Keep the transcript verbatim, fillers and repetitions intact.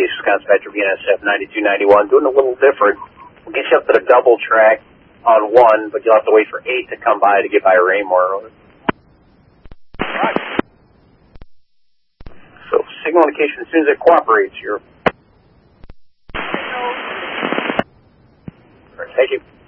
Northeast Wisconsin Metro B N S F ninety-two ninety-one, doing a little different. We'll get you up to the double track on one, but you'll have to wait for eight to come by to get by Raymore. So signal indication as soon as it cooperates. You're... Thank you.